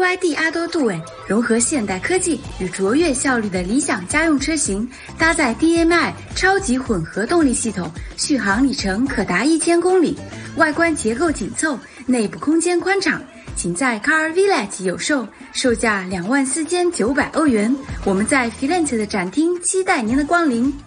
BYD ADO Due 融合现代科技与卓越效率的理想家用车型，搭载 DMI 超级混合动力系统，续航里程可达1000公里，外观结构紧凑，内部空间宽敞，仅在 Car Village 有售，售价24900欧元。我们在 Firenze 的展厅期待您的光临。